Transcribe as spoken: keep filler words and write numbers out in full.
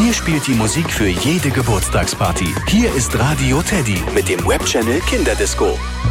Hier spielt die Musik für jede Geburtstagsparty. Hier ist Radio Teddy mit dem Webchannel Kinderdisco.